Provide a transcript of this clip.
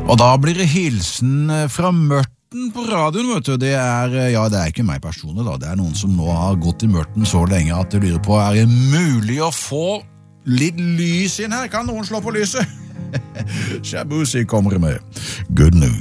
Og da blir det hilsen fra Mørten på radioen, vet du. Det er ikke meg personlig da, det er noen som nå har gått i Mørten så lenge at de lurer på, er det mulig å få litt lys inn her? Kan noen slå på lyset? Shabuzi kommer med Good News.